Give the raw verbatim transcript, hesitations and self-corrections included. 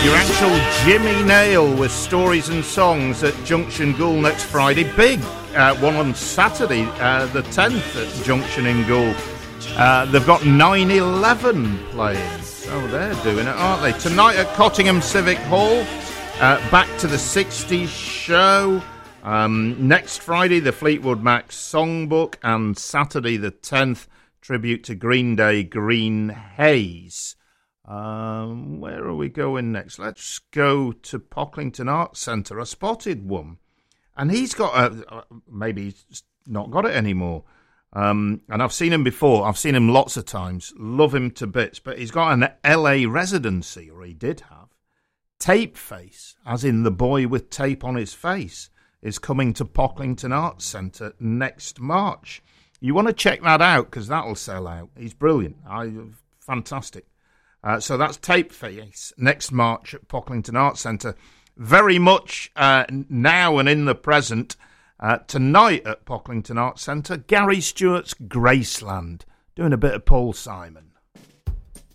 Your actual Jimmy Nail with Stories and Songs at Junction Goole next Friday. Big uh, one on Saturday, uh, the tenth at Junction in Goole. Uh, they've got nine eleven playing, so they're doing it, aren't they? Tonight at Cottingham Civic Hall, uh, Back to the sixties show. Um, next Friday, the Fleetwood Mac Songbook, and Saturday the tenth, tribute to Green Day, Green Haze. Um, where are we going next? Let's go to Pocklington Arts Centre. I spotted one, and he's got a, uh, maybe he's not got it anymore. Um, and I've seen him before. I've seen him lots of times. Love him to bits. But he's got an L A residency, or he did have. Tape Face, as in the boy with tape on his face, is coming to Pocklington Arts Centre next March. You want to check that out, because that'll sell out. He's brilliant. I fantastic. Uh, so that's Tape Face next March at Pocklington Arts Centre. Very much uh, now and in the present. Uh, tonight at Pocklington Arts Centre, Gary Stewart's Graceland, doing a bit of Paul Simon.